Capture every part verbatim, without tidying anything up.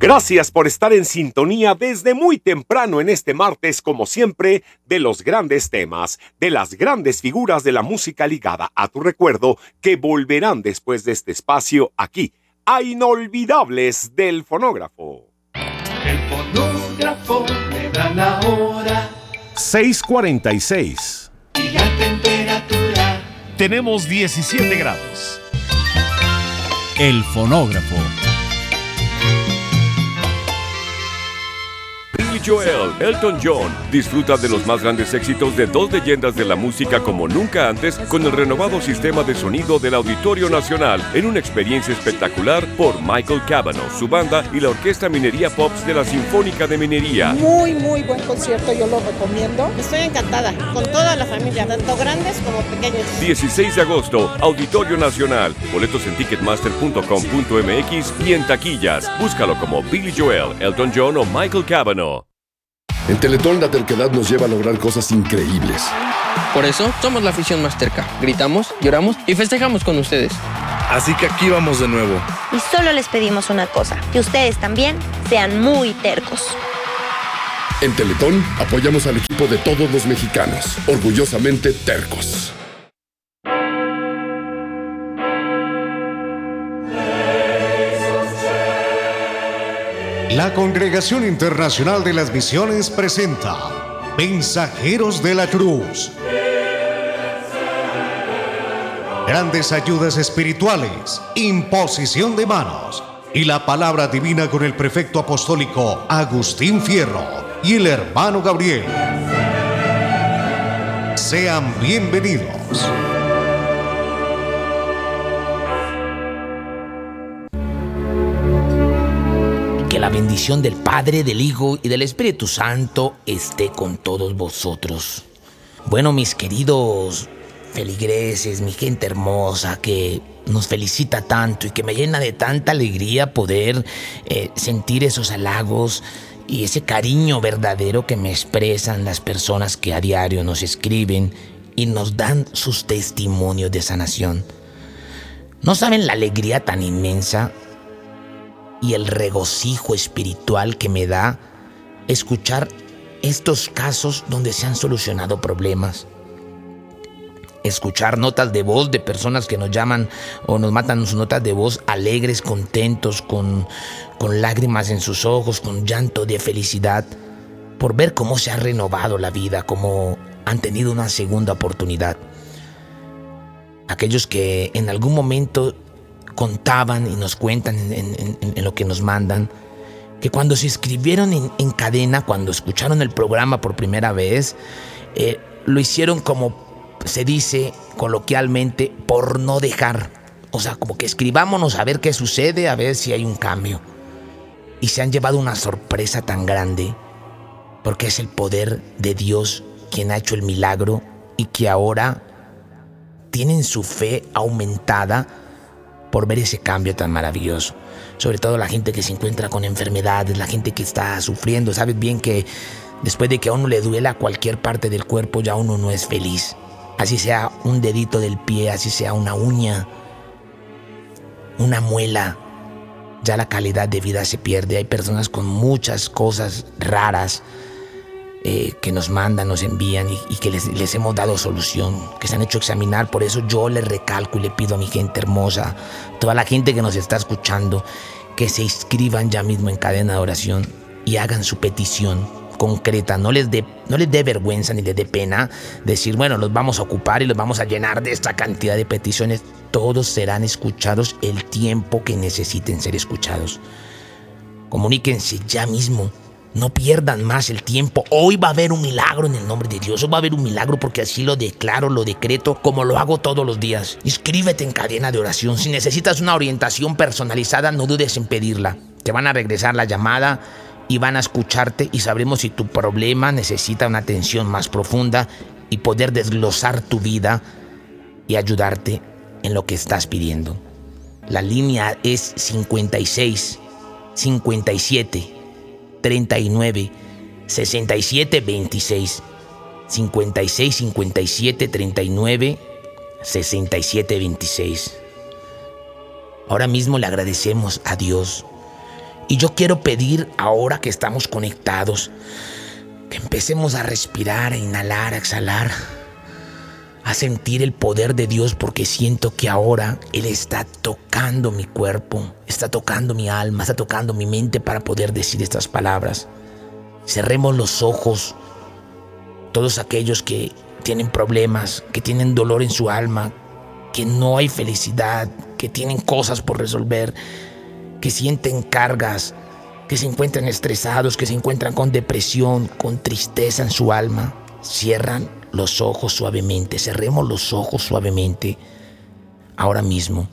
Gracias por estar en sintonía desde muy temprano en este martes, como siempre, de los grandes temas, de las grandes figuras de la música ligada a tu recuerdo, que volverán después de este espacio aquí, a Inolvidables del Fonógrafo. El fonógrafo me da la hora. seis cuarenta y seis. Y la temperatura. Tenemos diecisiete grados. El fonógrafo. Billy Joel, Elton John, disfruta de los más grandes éxitos de dos leyendas de la música como nunca antes con el renovado sistema de sonido del Auditorio Nacional en una experiencia espectacular por Michael Cavanaugh, su banda y la Orquesta Minería Pops de la Sinfónica de Minería. Muy, muy buen concierto, yo lo recomiendo. Estoy encantada, con toda la familia, tanto grandes como pequeños. dieciséis de agosto, Auditorio Nacional. Boletos en ticketmaster punto com punto m x y en taquillas. Búscalo como Billy Joel, Elton John o Michael Cavanaugh. En Teletón la terquedad nos lleva a lograr cosas increíbles. Por eso somos la afición más terca. Gritamos, lloramos y festejamos con ustedes. Así que aquí vamos de nuevo. Y solo les pedimos una cosa, que ustedes también sean muy tercos. En Teletón apoyamos al equipo de todos los mexicanos, orgullosamente tercos. La Congregación Internacional de las Misiones presenta Mensajeros de la Cruz. Grandes ayudas espirituales, imposición de manos y la palabra divina con el prefecto apostólico Agustín Fierro y el hermano Gabriel. Sean bienvenidos. Que la bendición del Padre, del Hijo y del Espíritu Santo esté con todos vosotros. Bueno, mis queridos feligreses, mi gente hermosa que nos felicita tanto y que me llena de tanta alegría poder eh, sentir esos halagos y ese cariño verdadero que me expresan las personas que a diario nos escriben y nos dan sus testimonios de sanación. No saben la alegría tan inmensa y el regocijo espiritual que me da escuchar estos casos donde se han solucionado problemas. Escuchar notas de voz de personas que nos llaman o nos matan sus notas de voz alegres, contentos, con, con lágrimas en sus ojos, con llanto de felicidad, por ver cómo se ha renovado la vida, cómo han tenido una segunda oportunidad. Aquellos que en algún momento contaban y nos cuentan en, en, en, en lo que nos mandan, que cuando se inscribieron en, en cadena, cuando escucharon el programa por primera vez, eh, lo hicieron como se dice coloquialmente, por no dejar. O sea, como que escribámonos a ver qué sucede, a ver si hay un cambio. Y se han llevado una sorpresa tan grande, porque es el poder de Dios quien ha hecho el milagro y que ahora tienen su fe aumentada por ver ese cambio tan maravilloso. Sobre todo la gente que se encuentra con enfermedades, la gente que está sufriendo. Sabes bien que después de que a uno le duela cualquier parte del cuerpo, ya uno no es feliz. Así sea un dedito del pie, así sea una uña, una muela, ya la calidad de vida se pierde. Hay personas con muchas cosas raras eh, que nos mandan, nos envían y, y que les, les hemos dado solución, que se han hecho examinar. Por eso yo le recalco y le pido a mi gente hermosa, toda la gente que nos está escuchando, que se inscriban ya mismo en cadena de oración y hagan su petición concreta. No les dé no les dé vergüenza ni les dé pena decir, bueno, los vamos a ocupar y los vamos a llenar de esta cantidad de peticiones. Todos serán escuchados el tiempo que necesiten ser escuchados. Comuníquense ya mismo. No pierdan más el tiempo. Hoy va a haber un milagro en el nombre de Dios. Hoy va a haber un milagro porque así lo declaro, lo decreto, como lo hago todos los días. Inscríbete en cadena de oración. Si necesitas una orientación personalizada, no dudes en pedirla. Te van a regresar la llamada y van a escucharte y sabremos si tu problema necesita una atención más profunda y poder desglosar tu vida y ayudarte en lo que estás pidiendo. La línea es cincuenta y seis, cincuenta y siete, treinta y nueve, sesenta y siete, veintiséis. cincuenta y seis, cincuenta y siete, treinta y nueve, sesenta y siete, veintiséis. Ahora mismo le agradecemos a Dios Y yo quiero pedir, ahora que estamos conectados, que empecemos a respirar, a inhalar, a exhalar, a sentir el poder de Dios, porque siento que ahora Él está tocando mi cuerpo, está tocando mi alma, está tocando mi mente para poder decir estas palabras. Cerremos los ojos, todos aquellos que tienen problemas, que tienen dolor en su alma, que no hay felicidad, que tienen cosas por resolver, que sienten cargas, que se encuentran estresados, que se encuentran con depresión, con tristeza en su alma. Cierran los ojos suavemente, cerremos los ojos suavemente ahora mismo.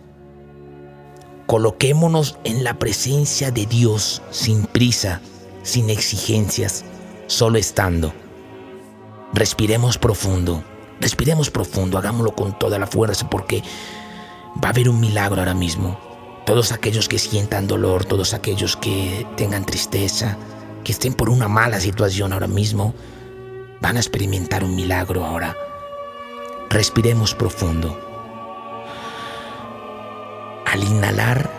Coloquémonos en la presencia de Dios sin prisa, sin exigencias, solo estando. Respiremos profundo, respiremos profundo, hagámoslo con toda la fuerza, porque va a haber un milagro ahora mismo. Todos aquellos que sientan dolor, todos aquellos que tengan tristeza, que estén por una mala situación ahora mismo, van a experimentar un milagro ahora. Respiremos profundo. Al inhalar,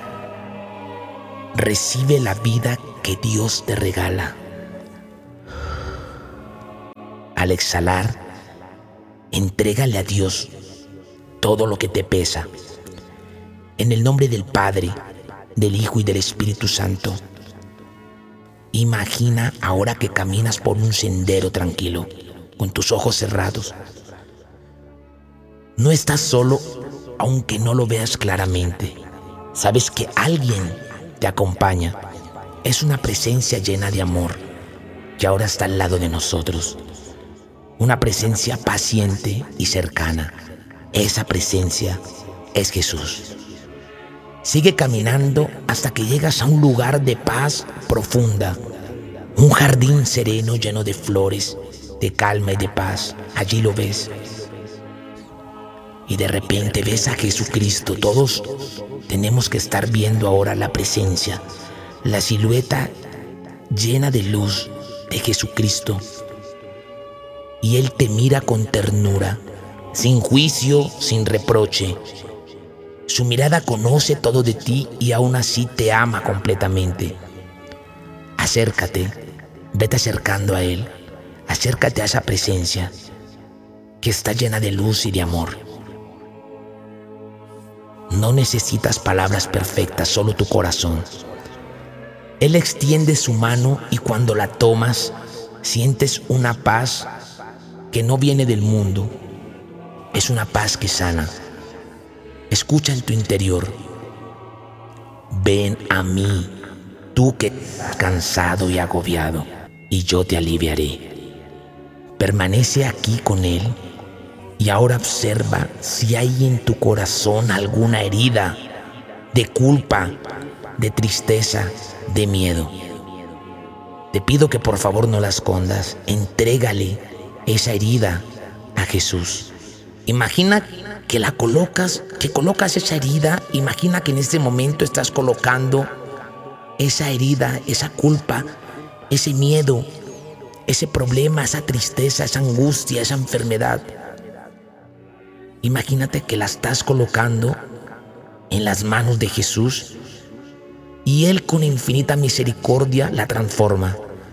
recibe la vida que Dios te regala. Al exhalar, entrégale a Dios todo lo que te pesa. En el nombre del Padre, del Hijo y del Espíritu Santo, imagina ahora que caminas por un sendero tranquilo, con tus ojos cerrados. No estás solo, aunque no lo veas claramente. Sabes que alguien te acompaña. Es una presencia llena de amor que ahora está al lado de nosotros. Una presencia paciente y cercana. Esa presencia es Jesús. Sigue caminando hasta que llegas a un lugar de paz profunda, un jardín sereno lleno de flores, de calma y de paz. Allí lo ves. Y de repente ves a Jesucristo. Todos tenemos que estar viendo ahora la presencia, la silueta llena de luz de Jesucristo. Y Él te mira con ternura, sin juicio, sin reproche. Su mirada conoce todo de ti y aún así te ama completamente. Acércate, vete acercando a Él, acércate a esa presencia que está llena de luz y de amor. No necesitas palabras perfectas, solo tu corazón. Él extiende su mano y cuando la tomas, sientes una paz que no viene del mundo. Es una paz que sana. Escucha en tu interior. Ven a mí, tú que estás cansado y agobiado, y yo te aliviaré. Permanece aquí con Él y ahora observa si hay en tu corazón alguna herida de culpa, de tristeza, de miedo. Te pido que por favor no la escondas. Entrégale esa herida a Jesús. Imagina que la colocas, que colocas esa herida. Imagina que en este momento estás colocando esa herida, esa culpa, ese miedo, ese problema, esa tristeza, esa angustia, esa enfermedad. Imagínate que la estás colocando en las manos de Jesús y Él con infinita misericordia la transforma.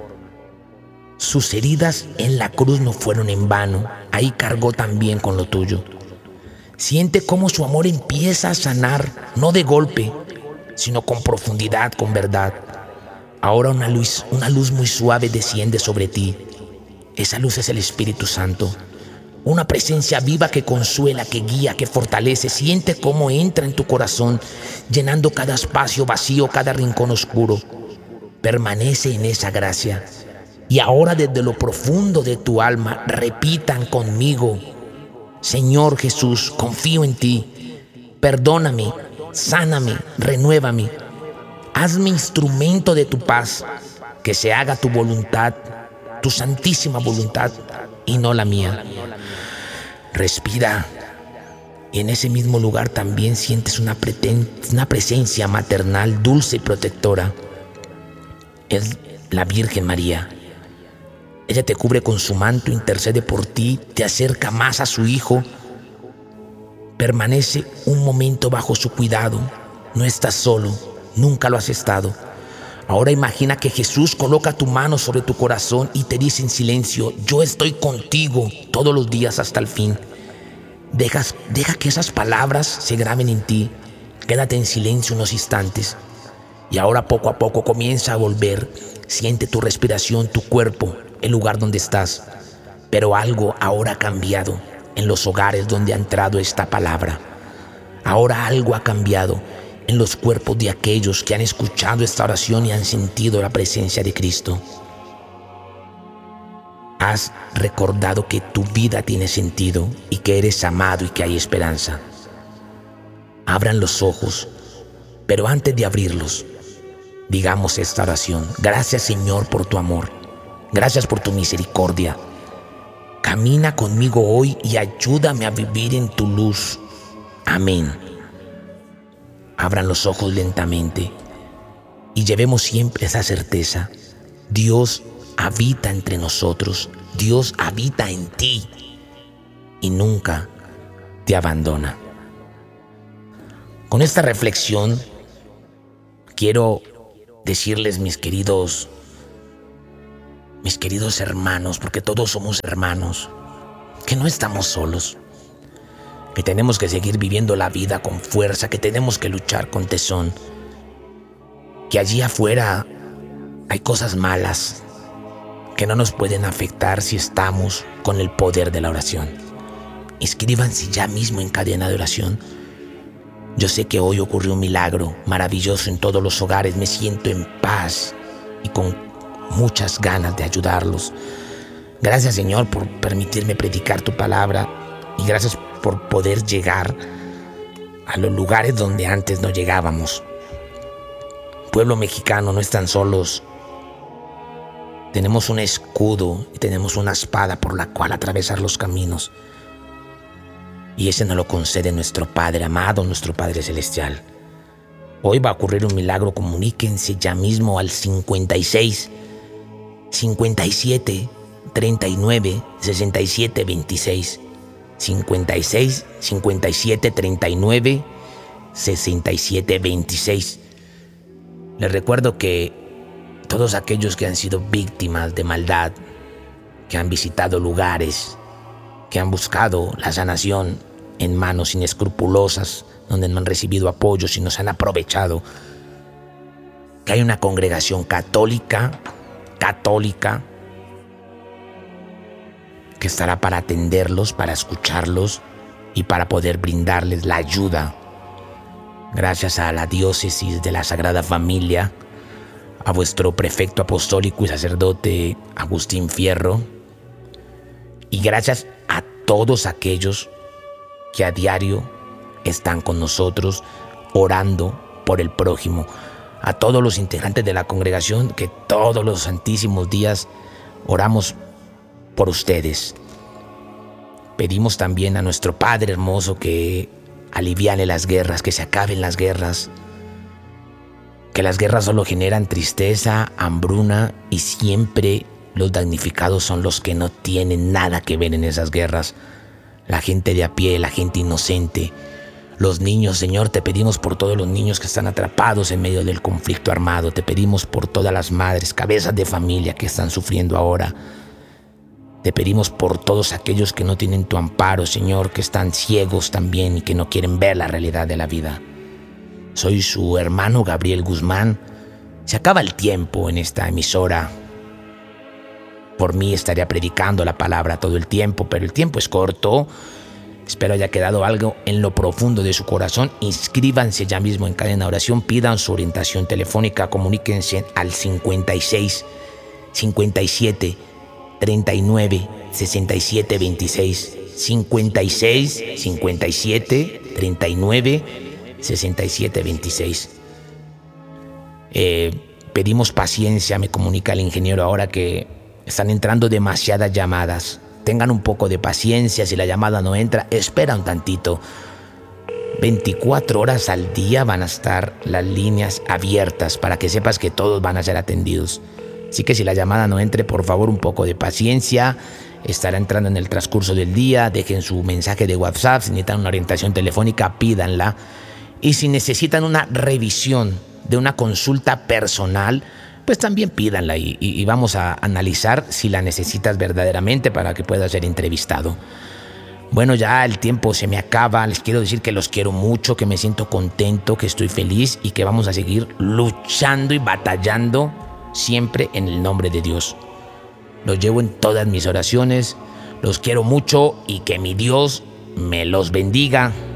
Sus heridas en la cruz no fueron en vano. Ahí cargó también con lo tuyo. Siente cómo su amor empieza a sanar, no de golpe, sino con profundidad, con verdad. Ahora una luz, una luz muy suave desciende sobre ti. Esa luz es el Espíritu Santo. Una presencia viva que consuela, que guía, que fortalece. Siente cómo entra en tu corazón, llenando cada espacio vacío, cada rincón oscuro. Permanece en esa gracia. Y ahora desde lo profundo de tu alma, repitan conmigo: Señor Jesús, confío en ti. Perdóname, sáname, renuévame. Hazme instrumento de tu paz. Que se haga tu voluntad, tu santísima voluntad, y no la mía. Respira. Y en ese mismo lugar también sientes una, preten- una presencia maternal, dulce y protectora. Es la Virgen María. Ella te cubre con su manto, intercede por ti, te acerca más a su Hijo. Permanece un momento bajo su cuidado. No estás solo, nunca lo has estado. Ahora imagina que Jesús coloca tu mano sobre tu corazón y te dice en silencio: yo estoy contigo todos los días hasta el fin. Dejas, deja que esas palabras se graben en ti. Quédate en silencio unos instantes. Y ahora poco a poco comienza a volver. Siente tu respiración, tu cuerpo, el lugar donde estás. Pero algo ahora ha cambiado en los hogares donde ha entrado esta palabra. Ahora algo ha cambiado en los cuerpos de aquellos que han escuchado esta oración y han sentido la presencia de Cristo. Has recordado que tu vida tiene sentido y que eres amado y que hay esperanza. Abran los ojos, pero antes de abrirlos, digamos esta oración: gracias, Señor, por tu amor. Gracias por tu misericordia. Camina conmigo hoy y ayúdame a vivir en tu luz. Amén. Abran los ojos lentamente y llevemos siempre esa certeza: Dios habita entre nosotros, Dios habita en ti y nunca te abandona. Con esta reflexión quiero decirles, mis queridos, mis queridos hermanos, porque todos somos hermanos, que no estamos solos, que tenemos que seguir viviendo la vida con fuerza, que tenemos que luchar con tesón, que allí afuera hay cosas malas que no nos pueden afectar si estamos con el poder de la oración. Inscríbanse ya mismo en Cadena de Oración. Yo sé que hoy ocurrió un milagro maravilloso en todos los hogares. Me siento en paz y con muchas ganas de ayudarlos. Gracias, Señor, por permitirme predicar tu palabra y gracias por poder llegar a los lugares donde antes no llegábamos. Pueblo mexicano, no están solos. Tenemos un escudo y tenemos una espada por la cual atravesar los caminos. Y ese nos lo concede nuestro Padre amado, nuestro Padre celestial. Hoy va a ocurrir un milagro. Comuníquense ya mismo al cincuenta y seis, cincuenta y siete, treinta y nueve, sesenta y siete, veintiséis. cincuenta y seis, cincuenta y siete, treinta y nueve, sesenta y siete, veintiséis. Les recuerdo que todos aquellos que han sido víctimas de maldad, que han visitado lugares, que han buscado la sanación en manos inescrupulosas, donde no han recibido apoyo, sino se han aprovechado, que hay una congregación católica, católica, que estará para atenderlos, para escucharlos y para poder brindarles la ayuda. Gracias a la diócesis de la Sagrada Familia, a vuestro prefecto apostólico y sacerdote Agustín Fierro, y gracias a todos aquellos que a diario están con nosotros orando por el prójimo, a todos los integrantes de la congregación que todos los santísimos días oramos por ustedes. Pedimos también a nuestro Padre hermoso que aliviane las guerras, que se acaben las guerras, que las guerras solo generan tristeza, hambruna y siempre los damnificados son los que no tienen nada que ver en esas guerras. La gente de a pie, la gente inocente, los niños. Señor, te pedimos por todos los niños que están atrapados en medio del conflicto armado. Te pedimos por todas las madres, cabezas de familia que están sufriendo ahora. Te pedimos por todos aquellos que no tienen tu amparo, Señor, que están ciegos también y que no quieren ver la realidad de la vida. Soy su hermano Gabriel Guzmán. Se acaba el tiempo en esta emisora. Por mí estaría predicando la palabra todo el tiempo, pero el tiempo es corto. Espero haya quedado algo en lo profundo de su corazón. Inscríbanse ya mismo en Cadena de Oración, pidan su orientación telefónica, comuníquense al cincuenta y seis, cincuenta y siete, treinta y nueve, sesenta y siete, veintiséis. cincuenta y seis, cincuenta y siete, treinta y nueve, sesenta y siete, veintiséis. Eh, pedimos paciencia, me comunica el ingeniero ahora que están entrando demasiadas llamadas. Tengan un poco de paciencia, si la llamada no entra, espera un tantito. veinticuatro horas al día van a estar las líneas abiertas para que sepas que todos van a ser atendidos. Así que si la llamada no entre, por favor, un poco de paciencia. Estará entrando en el transcurso del día. Dejen su mensaje de WhatsApp. Si necesitan una orientación telefónica, pídanla. Y si necesitan una revisión de una consulta personal, pues también pídanla y, y, y vamos a analizar si la necesitas verdaderamente para que puedas ser entrevistado. Bueno, ya el tiempo se me acaba. Les quiero decir que los quiero mucho, que me siento contento, que estoy feliz y que vamos a seguir luchando y batallando siempre en el nombre de Dios. Los llevo en todas mis oraciones, los quiero mucho y que mi Dios me los bendiga.